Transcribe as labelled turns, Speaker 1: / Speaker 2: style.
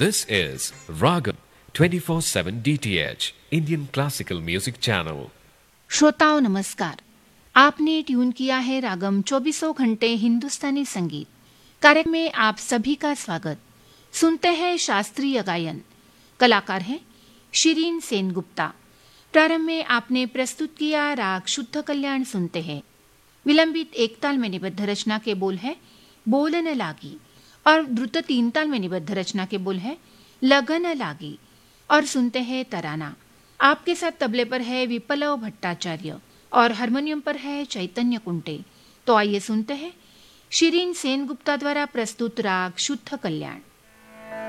Speaker 1: This is Ragam 24/7 DTH Indian Classical Music Channel.
Speaker 2: श्रोताओं नमस्कार। आपने ट्यून किया है रागम 24 घंटे हिंदुस्तानी संगीत कार्यक्रम में आप सभी का स्वागत। सुनते हैं शास्त्रीय गायन। कलाकार हैं शिरीन सेनगुप्ता। प्रारंभ में आपने प्रस्तुत किया राग शुद्ध कल्याण सुनते हैं। विलंबित एक ताल में निबद्ध रचना के बोल है बोलन लागी और द्रुत तीन ताल में निबद्ध रचना के बोल है लगन लागी। और सुनते हैं तराना। आपके साथ तबले पर है विप्लव भट्टाचार्य और हारमोनियम पर है चैतन्य कुंटे। तो आइए सुनते हैं शिरीन सेनगुप्ता द्वारा प्रस्तुत राग शुद्ध कल्याण।